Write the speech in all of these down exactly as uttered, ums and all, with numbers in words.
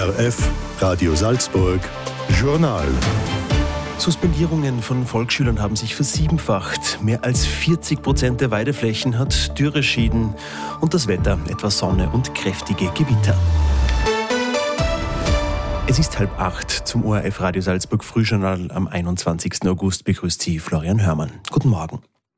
R F, Radio Salzburg, Journal. Suspendierungen von Volksschülern haben sich versiebenfacht. Mehr als vierzig Prozent der Weideflächen hat Dürreschäden und das Wetter etwas Sonne und kräftige Gewitter. Es ist halb acht zum O R F Radio Salzburg Frühjournal am einundzwanzigsten August begrüßt Sie Florian Hörmann. Guten Morgen.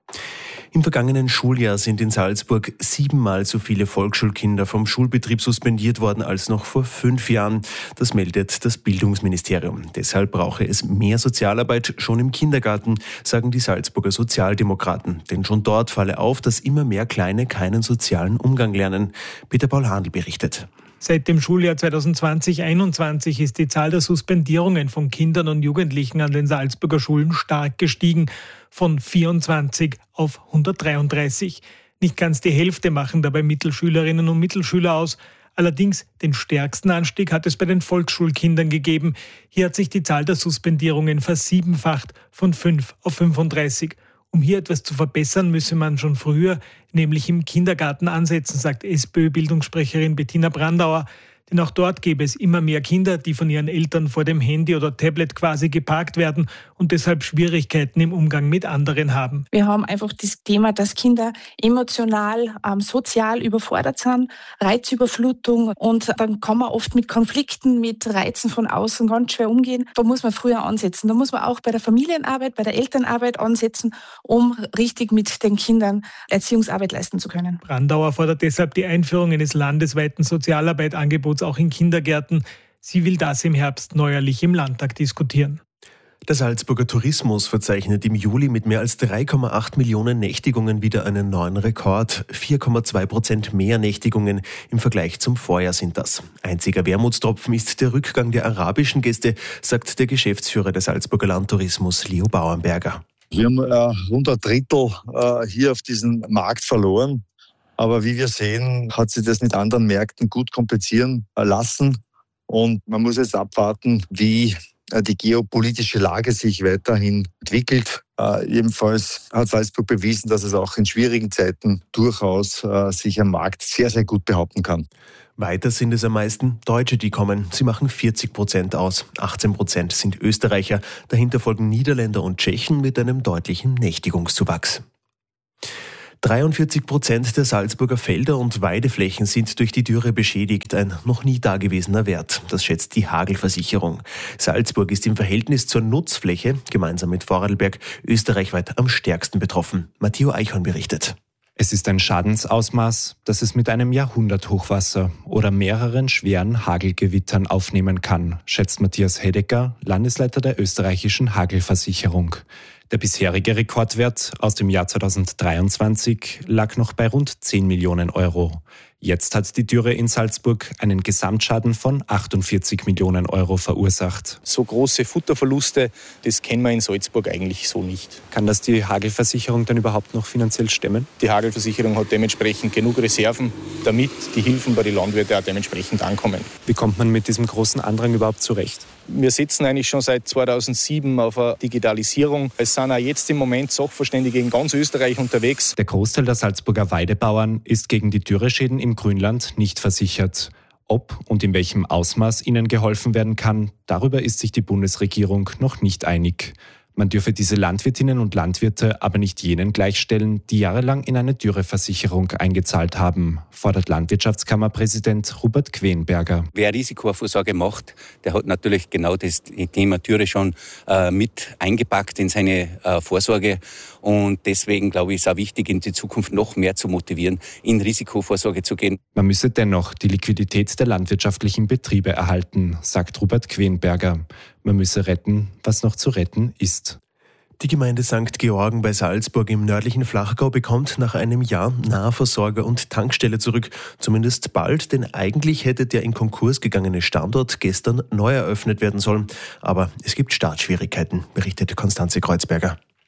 Im vergangenen Schuljahr sind in Salzburg siebenmal so viele Volksschulkinder vom Schulbetrieb suspendiert worden als noch vor fünf Jahren. Das meldet das Bildungsministerium. Deshalb brauche es mehr Sozialarbeit schon im Kindergarten, sagen die Salzburger Sozialdemokraten. Denn schon dort falle auf, dass immer mehr Kleine keinen sozialen Umgang lernen. Peter Paul Handl berichtet. Seit dem Schuljahr zweitausendzwanzig einundzwanzig ist die Zahl der Suspendierungen von Kindern und Jugendlichen an den Salzburger Schulen stark gestiegen, von vierundzwanzig auf hundertdreiunddreißig. Nicht ganz die Hälfte machen dabei Mittelschülerinnen und Mittelschüler aus. Allerdings den stärksten Anstieg hat es bei den Volksschulkindern gegeben. Hier hat sich die Zahl der Suspendierungen versiebenfacht, von fünf auf fünfunddreißig. Um hier etwas zu verbessern, müsse man schon früher, nämlich im Kindergarten ansetzen, sagt SPÖ-Bildungssprecherin Bettina Brandauer. Denn auch dort gäbe es immer mehr Kinder, die von ihren Eltern vor dem Handy oder Tablet quasi geparkt werden und deshalb Schwierigkeiten im Umgang mit anderen haben. Wir haben einfach das Thema, dass Kinder emotional, ähm, sozial überfordert sind, Reizüberflutung, und dann kann man oft mit Konflikten, mit Reizen von außen ganz schwer umgehen. Da muss man früher ansetzen. Da muss man auch bei der Familienarbeit, bei der Elternarbeit ansetzen, um richtig mit den Kindern Erziehungsarbeit leisten zu können. Brandauer fordert deshalb die Einführung eines landesweiten Sozialarbeit-Angebots auch in Kindergärten. Sie will das im Herbst neuerlich im Landtag diskutieren. Der Salzburger Tourismus verzeichnet im Juli mit mehr als drei Komma acht Millionen Nächtigungen wieder einen neuen Rekord. vier Komma zwei Prozent mehr Nächtigungen im Vergleich zum Vorjahr sind das. Einziger Wermutstropfen ist der Rückgang der arabischen Gäste, sagt der Geschäftsführer des Salzburger Landtourismus, Leo Bauernberger. Wir haben äh, rund ein Drittel äh, hier auf diesem Markt verloren. Aber wie wir sehen, hat sich das mit anderen Märkten gut kompensieren lassen. Und man muss jetzt abwarten, wie die geopolitische Lage sich weiterhin entwickelt. Äh, jedenfalls hat Salzburg bewiesen, dass es auch in schwierigen Zeiten durchaus äh, sich am Markt sehr, sehr gut behaupten kann. Weiter sind es am meisten Deutsche, die kommen. Sie machen vierzig Prozent aus. achtzehn Prozent sind Österreicher. Dahinter folgen Niederländer und Tschechen mit einem deutlichen Nächtigungszuwachs. dreiundvierzig Prozent der Salzburger Felder und Weideflächen sind durch die Dürre beschädigt. Ein noch nie dagewesener Wert. Das schätzt die Hagelversicherung. Salzburg ist im Verhältnis zur Nutzfläche, gemeinsam mit Vorarlberg, österreichweit am stärksten betroffen. Matteo Eichhorn berichtet. Es ist ein Schadensausmaß, das es mit einem Jahrhunderthochwasser oder mehreren schweren Hagelgewittern aufnehmen kann, schätzt Matthias Hedecker, Landesleiter der österreichischen Hagelversicherung. Der bisherige Rekordwert aus dem Jahr zweitausenddreiundzwanzig lag noch bei rund zehn Millionen Euro. Jetzt hat die Dürre in Salzburg einen Gesamtschaden von achtundvierzig Millionen Euro verursacht. So große Futterverluste, das kennen wir in Salzburg eigentlich so nicht. Kann das die Hagelversicherung dann überhaupt noch finanziell stemmen? Die Hagelversicherung hat dementsprechend genug Reserven, damit die Hilfen bei den Landwirten auch dementsprechend ankommen. Wie kommt man mit diesem großen Andrang überhaupt zurecht? Wir setzen eigentlich schon seit zweitausendsieben auf eine Digitalisierung. Es sind auch jetzt im Moment Sachverständige in ganz Österreich unterwegs. Der Großteil der Salzburger Weidebauern ist gegen die Dürreschäden im Grünland nicht versichert. Ob und in welchem Ausmaß ihnen geholfen werden kann, darüber ist sich die Bundesregierung noch nicht einig. Man dürfe diese Landwirtinnen und Landwirte aber nicht jenen gleichstellen, die jahrelang in eine Dürreversicherung eingezahlt haben, fordert Landwirtschaftskammerpräsident Robert Quenberger. Wer Risikovorsorge macht, der hat natürlich genau das Thema Dürre schon äh, mit eingepackt in seine äh, Vorsorge. Und deswegen, glaube ich, ist es auch wichtig, in die Zukunft noch mehr zu motivieren, in Risikovorsorge zu gehen. Man müsse dennoch die Liquidität der landwirtschaftlichen Betriebe erhalten, sagt Robert Quenberger. Man müsse retten, was noch zu retten ist. Die Gemeinde Sankt Georgen bei Salzburg im nördlichen Flachgau bekommt nach einem Jahr Nahversorger und Tankstelle zurück. Zumindest bald, denn eigentlich hätte der in Konkurs gegangene Standort gestern neu eröffnet werden sollen. Aber es gibt Startschwierigkeiten, berichtete Konstanze Kreuzberger.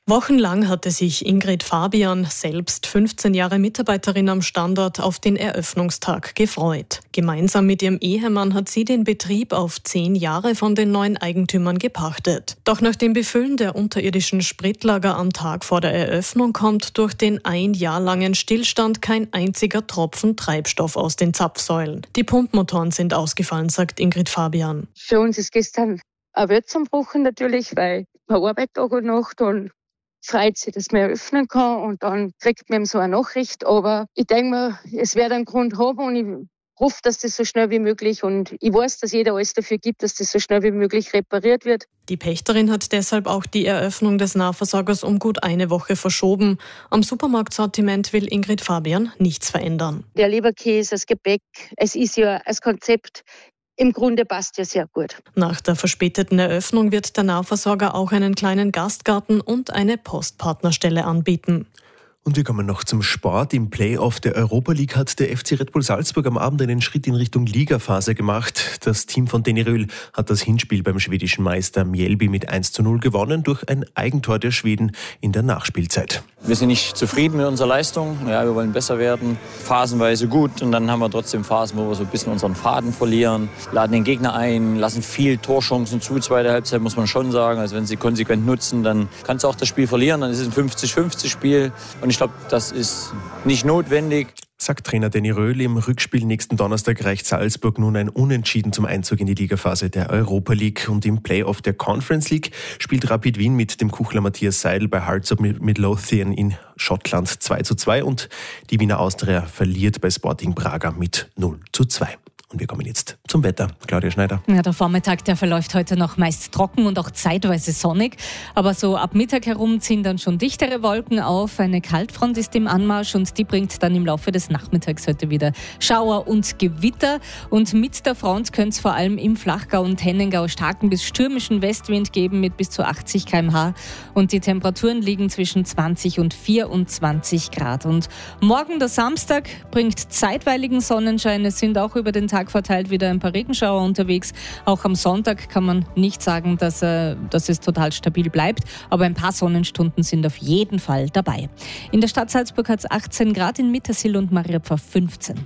Wochenlang hatte sich Ingrid Fabian, selbst fünfzehn Jahre Mitarbeiterin am Standort, auf den Eröffnungstag gefreut. Gemeinsam mit ihrem Ehemann hat sie den Betrieb auf zehn Jahre von den neuen Eigentümern gepachtet. Doch nach dem Befüllen der unterirdischen Spritlager am Tag vor der Eröffnung kommt durch den ein Jahr langen Stillstand kein einziger Tropfen Treibstoff aus den Zapfsäulen. Die Pumpmotoren sind ausgefallen, sagt Ingrid Fabian. Für uns ist gestern ein Weltzusammenbruch natürlich, weil man arbeitet Tag und Nacht und freut sich, dass man eröffnen kann und dann kriegt man so eine Nachricht. Aber ich denke mir, es wird einen Grund haben und ich hoffe, dass das so schnell wie möglich und ich weiß, dass jeder alles dafür gibt, dass das so schnell wie möglich repariert wird. Die Pächterin hat deshalb auch die Eröffnung des Nahversorgers um gut eine Woche verschoben. Am Supermarktsortiment will Ingrid Fabian nichts verändern. Der Leberkäse, das Gebäck, es ist ja als Konzept im Grunde passt ja sehr gut. Nach der verspäteten Eröffnung wird der Nahversorger auch einen kleinen Gastgarten und eine Postpartnerstelle anbieten. Und wir kommen noch zum Sport. Im Playoff der Europa League hat der F C Red Bull Salzburg am Abend einen Schritt in Richtung Ligaphase gemacht. Das Team von Danny Röhl hat das Hinspiel beim schwedischen Meister Mjällby mit eins zu null gewonnen durch ein Eigentor der Schweden in der Nachspielzeit. Wir sind nicht zufrieden mit unserer Leistung. Ja, wir wollen besser werden. Phasenweise gut und dann haben wir trotzdem Phasen, wo wir so ein bisschen unseren Faden verlieren. Laden den Gegner ein, lassen viel Torchancen zu. Zweite Halbzeit muss man schon sagen. Also wenn sie konsequent nutzen, dann kannst du auch das Spiel verlieren. Dann ist es ein fünfzig fünfzig Spiel. Und ich glaube, das ist nicht notwendig. Sagt Trainer Danny Röhl. Im Rückspiel nächsten Donnerstag reicht Salzburg nun ein Unentschieden zum Einzug in die Ligaphase der Europa League. Und im Playoff der Conference League spielt Rapid Wien mit dem Kuchler Matthias Seidel bei Hearts of Midlothian in Schottland zwei zu zwei und die Wiener Austria verliert bei Sporting Braga mit null zu zwei. Und wir kommen jetzt zum Wetter. Claudia Schneider. Ja, der Vormittag, der verläuft heute noch meist trocken und auch zeitweise sonnig. Aber so ab Mittag herum ziehen dann schon dichtere Wolken auf. Eine Kaltfront ist im Anmarsch und die bringt dann im Laufe des Nachmittags heute wieder Schauer und Gewitter. Und mit der Front könnte es vor allem im Flachgau und Hennengau starken bis stürmischen Westwind geben mit bis zu achtzig Kilometer pro Stunde. Und die Temperaturen liegen zwischen zwanzig und vierundzwanzig Grad. Und morgen, der Samstag, bringt zeitweiligen Sonnenschein. Es sind auch über den Tag verteilt wieder ein paar Regenschauer unterwegs. Auch am Sonntag kann man nicht sagen, dass, äh, dass es total stabil bleibt, aber ein paar Sonnenstunden sind auf jeden Fall dabei. In der Stadt Salzburg hat es achtzehn Grad, in Mittersill und Mariapfarr fünfzehn.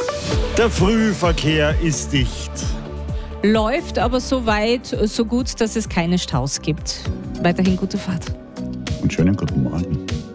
Der Frühverkehr ist dicht. Läuft aber so weit, so gut, dass es keine Staus gibt. Weiterhin gute Fahrt. Und schönen guten Morgen.